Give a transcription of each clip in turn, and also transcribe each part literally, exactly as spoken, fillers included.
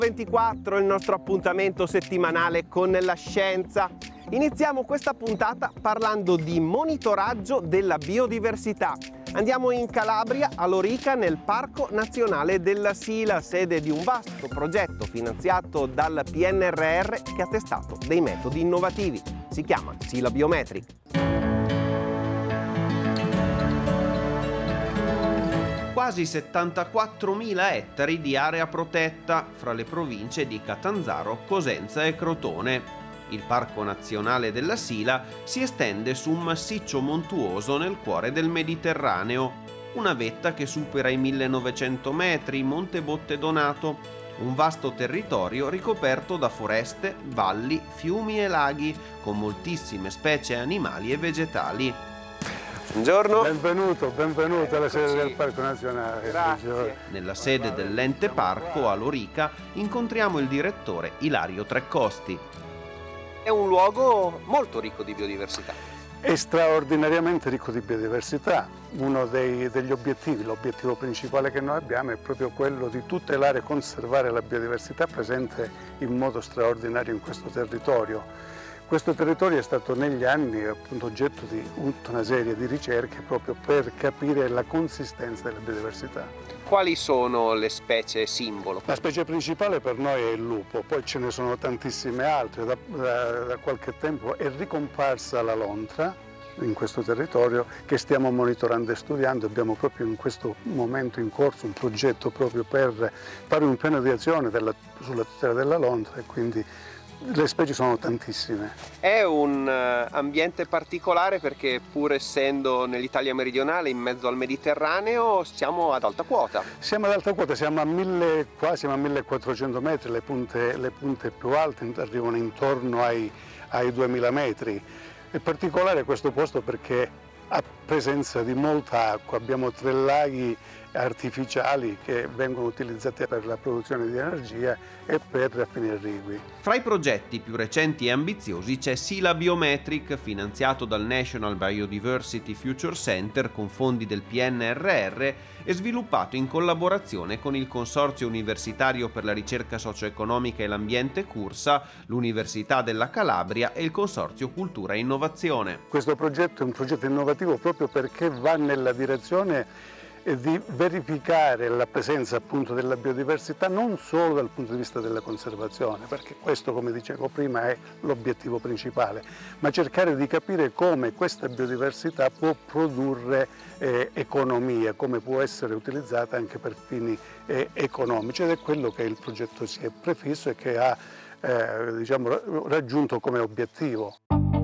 ventiquattro, il nostro appuntamento settimanale con la scienza. Iniziamo questa puntata parlando di monitoraggio della biodiversità. Andiamo in Calabria, a Lorica, nel Parco Nazionale della Sila, sede di un vasto progetto finanziato dal P N R R che ha testato dei metodi innovativi. Si chiama Sila Biometric. Quasi settantaquattromila ettari di area protetta fra le province di Catanzaro, Cosenza e Crotone. Il Parco Nazionale della Sila si estende su un massiccio montuoso nel cuore del Mediterraneo, una vetta che supera i millenovecento metri, Monte Botte Donato, un vasto territorio ricoperto da foreste, valli, fiumi e laghi, con moltissime specie animali e vegetali. Buongiorno. Benvenuto, benvenuto alla sede del Parco Nazionale. Grazie. Nella sede dell'ente parco a Lorica incontriamo il direttore Ilario Treccosti. È un luogo molto ricco di biodiversità. È straordinariamente ricco di biodiversità. Uno dei, degli obiettivi, l'obiettivo principale che noi abbiamo è proprio quello di tutelare e conservare la biodiversità presente in modo straordinario in questo territorio. Questo territorio è stato negli anni appunto oggetto di tutta una serie di ricerche proprio per capire la consistenza della biodiversità. Quali sono le specie simbolo? La specie principale per noi è il lupo, poi ce ne sono tantissime altre. Da, da, da qualche tempo è ricomparsa la lontra in questo territorio che stiamo monitorando e studiando. Abbiamo proprio in questo momento in corso un progetto proprio per fare un piano di azione della, sulla tutela della lontra e quindi le specie sono tantissime. È un uh, ambiente particolare perché pur essendo nell'Italia meridionale in mezzo al Mediterraneo siamo ad alta quota. Siamo ad alta quota, siamo a mille, qua siamo a millequattrocento metri, le punte, le punte più alte arrivano intorno ai, ai duemila metri. È particolare questo posto perché ha presenza di molta acqua, abbiamo tre laghi artificiali che vengono utilizzati per la produzione di energia e per fini irrigui. Fra i progetti più recenti e ambiziosi c'è Sila Biometric, finanziato dal National Biodiversity Future Center con fondi del P N R R e sviluppato in collaborazione con il Consorzio Universitario per la Ricerca Socio-Economica e l'Ambiente Cursa, l'Università della Calabria e il Consorzio Cultura e Innovazione. Questo progetto è un progetto innovativo proprio perché va nella direzione di verificare la presenza appunto della biodiversità non solo dal punto di vista della conservazione, perché questo, come dicevo prima, è l'obiettivo principale, ma cercare di capire come questa biodiversità può produrre eh, economia, come può essere utilizzata anche per fini eh, economici, ed è quello che il progetto si è prefisso e che ha eh, diciamo, raggiunto come obiettivo.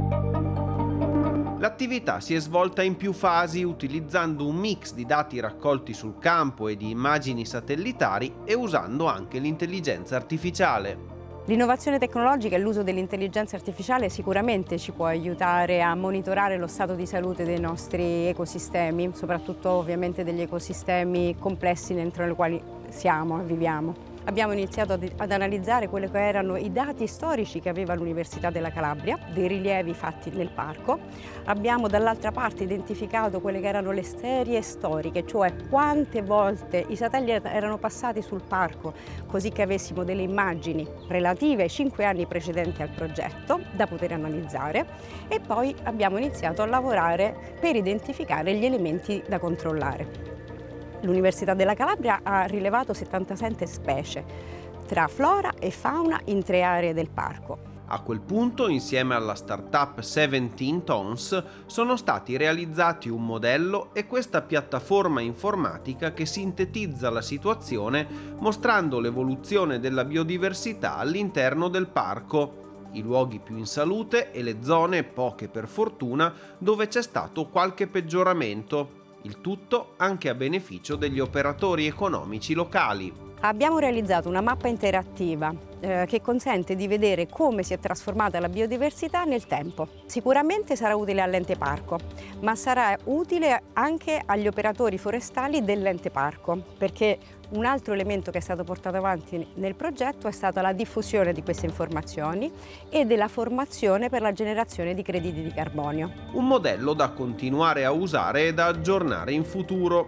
L'attività si è svolta in più fasi utilizzando un mix di dati raccolti sul campo e di immagini satellitari e usando anche l'intelligenza artificiale. L'innovazione tecnologica e l'uso dell'intelligenza artificiale sicuramente ci può aiutare a monitorare lo stato di salute dei nostri ecosistemi, soprattutto ovviamente degli ecosistemi complessi dentro i quali siamo e viviamo. Abbiamo iniziato ad, ad analizzare quelli che erano i dati storici che aveva l'Università della Calabria, dei rilievi fatti nel parco. Abbiamo dall'altra parte identificato quelle che erano le serie storiche, cioè quante volte i satelliti erano passati sul parco, così che avessimo delle immagini relative ai cinque anni precedenti al progetto da poter analizzare, e poi abbiamo iniziato a lavorare per identificare gli elementi da controllare. L'Università della Calabria ha rilevato settantasette specie, tra flora e fauna in tre aree del parco. A quel punto, insieme alla startup diciassette Tons, sono stati realizzati un modello e questa piattaforma informatica che sintetizza la situazione mostrando l'evoluzione della biodiversità all'interno del parco, i luoghi più in salute e le zone, poche per fortuna, dove c'è stato qualche peggioramento. Il tutto anche a beneficio degli operatori economici locali. Abbiamo realizzato una mappa interattiva eh, che consente di vedere come si è trasformata la biodiversità nel tempo. Sicuramente sarà utile all'ente parco, ma sarà utile anche agli operatori forestali dell'ente parco, perché un altro elemento che è stato portato avanti nel progetto è stata la diffusione di queste informazioni e della formazione per la generazione di crediti di carbonio. Un modello da continuare a usare e da aggiornare in futuro.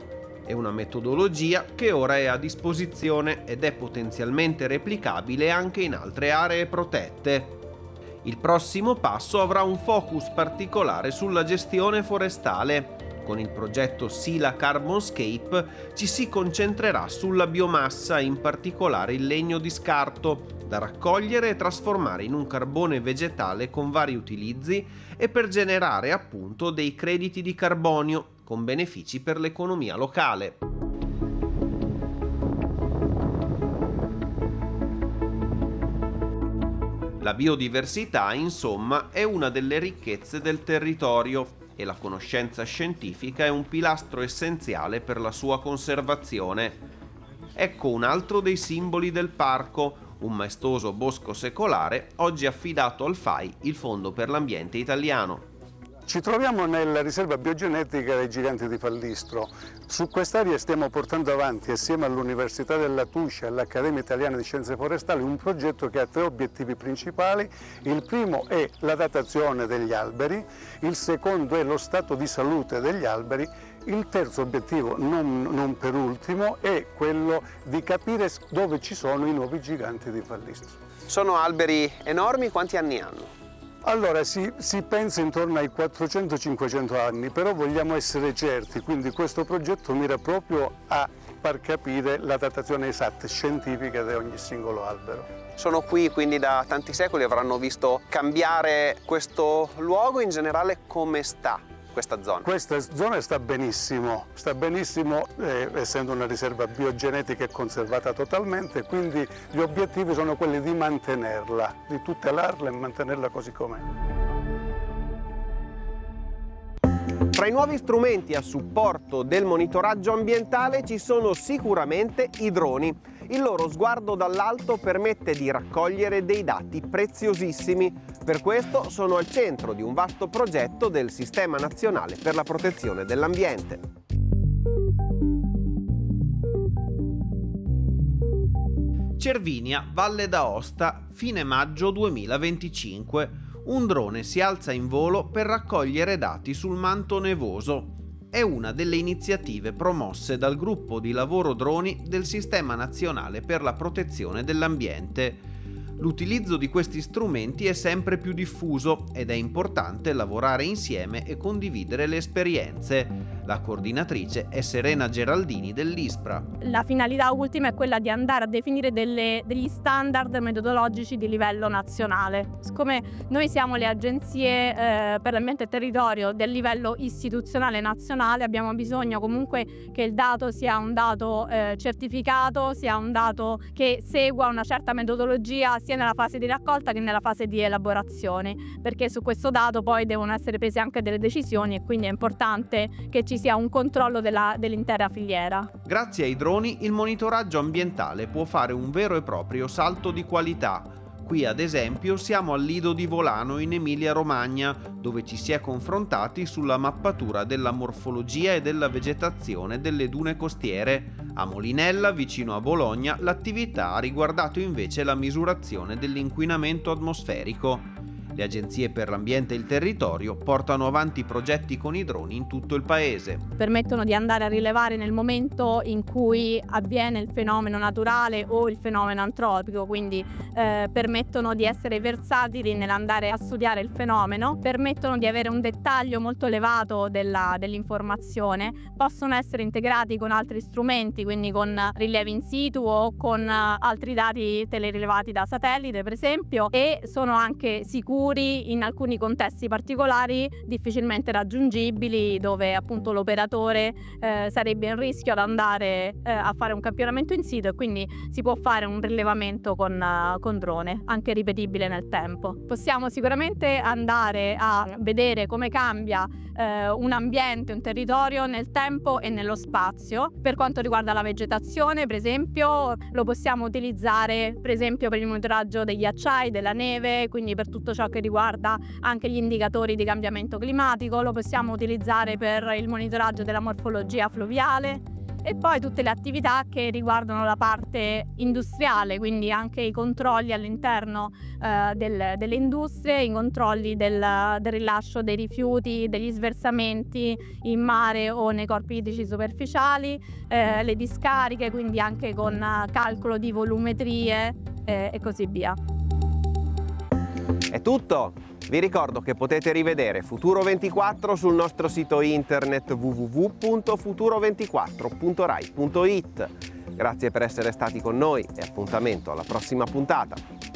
È una metodologia che ora è a disposizione ed è potenzialmente replicabile anche in altre aree protette. Il prossimo passo avrà un focus particolare sulla gestione forestale. Con il progetto Sila Carbonscape ci si concentrerà sulla biomassa, in particolare il legno di scarto, da raccogliere e trasformare in un carbone vegetale con vari utilizzi e per generare appunto dei crediti di carbonio con benefici per l'economia locale. La biodiversità, insomma, è una delle ricchezze del territorio e la conoscenza scientifica è un pilastro essenziale per la sua conservazione. Ecco un altro dei simboli del parco, un maestoso bosco secolare, oggi affidato al F A I, il Fondo per l'Ambiente Italiano. Ci troviamo nella riserva biogenetica dei Giganti di Fallistro. Su quest'area stiamo portando avanti, assieme all'Università della Tuscia e all'Accademia Italiana di Scienze Forestali, un progetto che ha tre obiettivi principali. Il primo è la datazione degli alberi, il secondo è lo stato di salute degli alberi, il terzo obiettivo, non, non per ultimo, è quello di capire dove ci sono i nuovi giganti di Fallistro. Sono alberi enormi, quanti anni hanno? Allora, si, si pensa intorno ai quattrocento cinquecento anni, però vogliamo essere certi, quindi questo progetto mira proprio a far capire la datazione esatta scientifica di ogni singolo albero. Sono qui quindi da tanti secoli, avranno visto cambiare questo luogo. In generale come sta questa zona? Questa zona sta benissimo, sta benissimo eh, essendo una riserva biogenetica e conservata totalmente, quindi gli obiettivi sono quelli di mantenerla, di tutelarla e mantenerla così com'è. Tra i nuovi strumenti a supporto del monitoraggio ambientale ci sono sicuramente i droni. Il loro sguardo dall'alto permette di raccogliere dei dati preziosissimi. Per questo sono al centro di un vasto progetto del Sistema Nazionale per la Protezione dell'Ambiente. Cervinia, Valle d'Aosta, fine maggio duemilaventicinque. Un drone si alza in volo per raccogliere dati sul manto nevoso. È una delle iniziative promosse dal gruppo di lavoro droni del Sistema Nazionale per la Protezione dell'Ambiente. L'utilizzo di questi strumenti è sempre più diffuso ed è importante lavorare insieme e condividere le esperienze. La coordinatrice è Serena Geraldini dell'ISPRA. La finalità ultima è quella di andare a definire delle, degli standard metodologici di livello nazionale. Siccome noi siamo le agenzie eh, per l'ambiente e territorio del livello istituzionale nazionale, abbiamo bisogno comunque che il dato sia un dato eh, certificato, sia un dato che segua una certa metodologia sia nella fase di raccolta che nella fase di elaborazione, perché su questo dato poi devono essere prese anche delle decisioni e quindi è importante che ci sia un controllo della, dell'intera filiera. Grazie ai droni il monitoraggio ambientale può fare un vero e proprio salto di qualità. Qui ad esempio siamo al Lido di Volano in Emilia-Romagna, dove ci si è confrontati sulla mappatura della morfologia e della vegetazione delle dune costiere. A Molinella, vicino a Bologna, l'attività ha riguardato invece la misurazione dell'inquinamento atmosferico. Le agenzie per l'ambiente e il territorio portano avanti progetti con i droni in tutto il paese. Permettono di andare a rilevare nel momento in cui avviene il fenomeno naturale o il fenomeno antropico, quindi eh, permettono di essere versatili nell'andare a studiare il fenomeno, permettono di avere un dettaglio molto elevato della, dell'informazione, possono essere integrati con altri strumenti, quindi con rilievi in situ o con altri dati telerilevati da satellite per esempio, e sono anche sicuri in alcuni contesti particolari difficilmente raggiungibili, dove appunto l'operatore eh, sarebbe in rischio ad andare eh, a fare un campionamento in situ, e quindi si può fare un rilevamento con, uh, con drone, anche ripetibile nel tempo. Possiamo sicuramente andare a vedere come cambia eh, un ambiente, un territorio nel tempo e nello spazio. Per quanto riguarda la vegetazione, per esempio, lo possiamo utilizzare per esempio per il monitoraggio dei ghiacciai, della neve, quindi per tutto ciò che riguarda anche gli indicatori di cambiamento climatico, lo possiamo utilizzare per il monitoraggio della morfologia fluviale. e poi tutte le attività che riguardano la parte industriale, quindi anche i controlli all'interno eh, del, delle industrie, i controlli del, del rilascio dei rifiuti, degli sversamenti in mare o nei corpi idrici superficiali, eh, le discariche, quindi anche con calcolo di volumetrie eh, e così via. È tutto! Vi ricordo che potete rivedere Futuro ventiquattro sul nostro sito internet w w w punto futuro ventiquattro punto rai punto it. Grazie per essere stati con noi e appuntamento alla prossima puntata.